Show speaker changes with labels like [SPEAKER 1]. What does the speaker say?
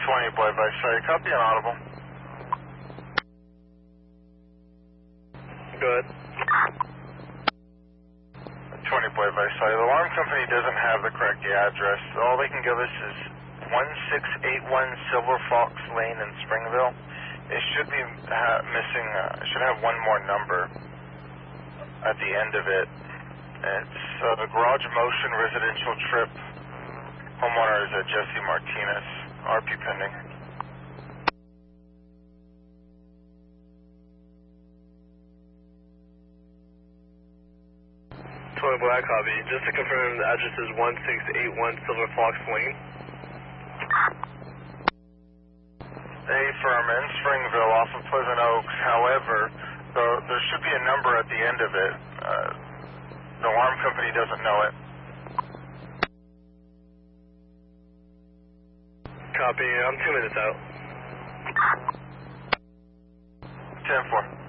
[SPEAKER 1] 20 Boy by site. Copy and audible.
[SPEAKER 2] Go ahead.
[SPEAKER 1] 20 Boy by site. The alarm company doesn't have the correct address. All they can give us is 1681 Silver Fox Lane in Springville. It should be missing, should have one more number at the end of it. It's the Garage Motion Residential Trip. Homeowner is Jesse Martinez. RP pending.
[SPEAKER 2] 20 Boy, copy. Just to confirm, the address is 1681 Silver Fox Lane.
[SPEAKER 1] A firm in Springville off of Pleasant Oaks. However, there should be a number at the end of it. The alarm company doesn't know it.
[SPEAKER 2] Copy. I'm 2 minutes out.
[SPEAKER 1] 10-4.